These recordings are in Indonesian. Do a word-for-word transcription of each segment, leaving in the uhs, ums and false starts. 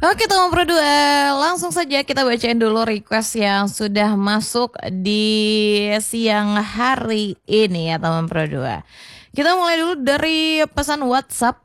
Oke teman Pro dua, langsung saja kita bacain dulu request yang sudah masuk di siang hari ini ya teman Pro dua. Kita mulai dulu dari pesan WhatsApp.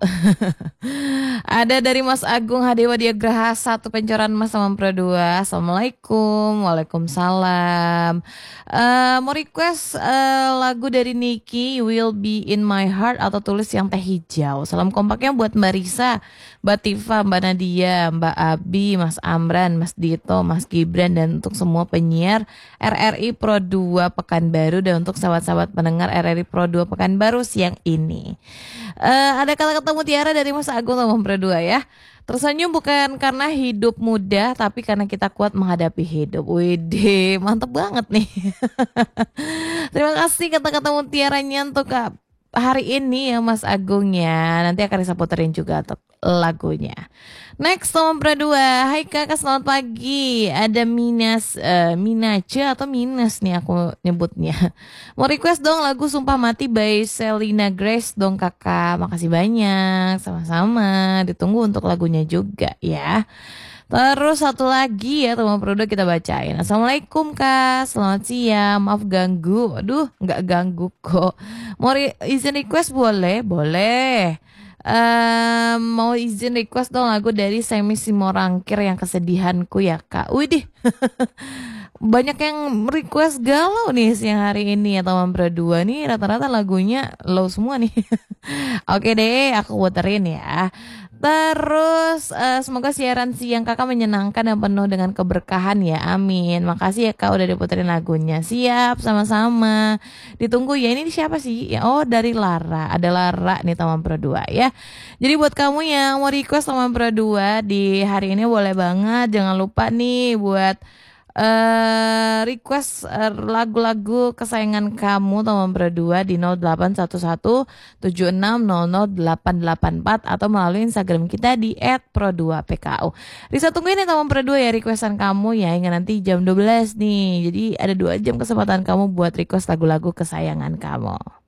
Ada dari Mas Agung Hadewa Diagraha satu Pancoran Mas teman Pro dua. Assalamualaikum. Waalaikumsalam. Eh, mau request eh, lagu dari Niki, Will Be In My Heart atau tulis yang teh hijau. Salam kompaknya buat Mbak Risa, Mbak Tifa, Mbak Nadia, Mbak Abi, Mas Amran, Mas Dito, Mas Gibran, dan untuk semua penyiar R R I Pro dua Pekanbaru, dan untuk sahabat-sahabat pendengar R R I Pro dua Pekanbaru siang ini. Eh, ada kata-kata mutiara dari Mas Agung teman Pro dua ya. Tersenyum bukan karena hidup mudah, tapi karena kita kuat menghadapi hidup. Widih, mantep banget nih. Terima kasih kata-kata mutiaranya untuk Kak hari ini ya Mas Agung ya. Nanti akan saya puterin juga untuk lagunya. Next teman Pro dua. Hai kakak, selamat pagi. Ada Minas uh, Minace atau Minas nih aku nyebutnya. Mau request dong lagu Sumpah Mati by Selena Grace dong kakak. Makasih banyak. Sama-sama. Ditunggu untuk lagunya juga ya. Terus satu lagi ya teman Pro dua kita bacain. Assalamualaikum kak, selamat siang. Maaf ganggu. Aduh, nggak ganggu kok. Mau re- izin request boleh? Boleh. Um, mau izin request dong lagu dari Semi Simorangkir yang Kesedihanku ya kak. Widih. Banyak yang request galau nih siang hari ini ya teman Pro dua nih, rata-rata lagunya low semua nih. Oke deh, aku puterin ya. Terus uh, semoga siaran siang kakak menyenangkan dan penuh dengan keberkahan ya, amin. Makasih ya kak udah diputerin lagunya. Siap, sama-sama. Ditunggu ya, ini siapa sih? Ya, oh dari Lara, ada Lara nih teman Pro dua ya. Jadi buat kamu yang mau request teman Pro dua di hari ini boleh banget. Jangan lupa nih buat Uh, request uh, lagu-lagu kesayangan kamu teman Pro dua di nol delapan satu satu tujuh enam nol nol delapan delapan empat atau melalui Instagram kita di et pro dua p k o. Risa tungguin ya teman Pro dua ya requestan kamu ya, hingga nanti jam dua belas nih. Jadi ada dua jam kesempatan kamu buat request lagu-lagu kesayangan kamu.